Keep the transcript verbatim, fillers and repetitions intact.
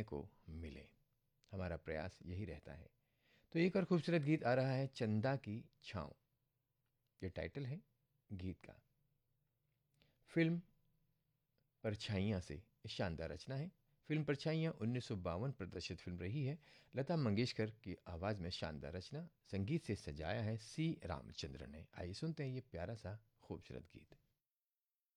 को मिले। हमारा प्रयास यही रहता है। तो एक और खूबसूरत गीत आ रहा है, चंदा की छाँव, ये टाइटल है गीत का। फिल्म परछाइयाँ से शानदार रचना है। फिल्म परछाइयाँ उन्नीस सौ बावन प्रदर्शित फिल्म रही है। लता मंगेशकर की आवाज़ में शानदार रचना, संगीत से सजाया है सी रामचंद्र ने। आइए सुनते हैं ये प्यारा सा खूबसूरत गीत।